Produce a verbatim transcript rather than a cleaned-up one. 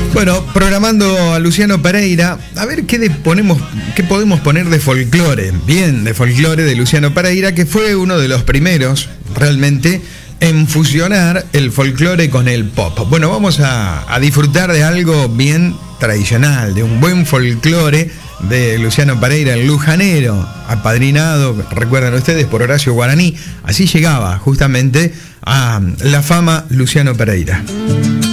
Bueno, programando a Luciano Pereira, a ver qué, de ponemos, qué podemos poner de folclore, bien, de folclore de Luciano Pereira, que fue uno de los primeros, realmente, en fusionar el folclore con el pop. Bueno, vamos a, a disfrutar de algo bien tradicional, de un buen folclore de Luciano Pereira, el lujanero, apadrinado, recuerdan ustedes, por Horacio Guaraní. Así llegaba justamente a la fama Luciano Pereira.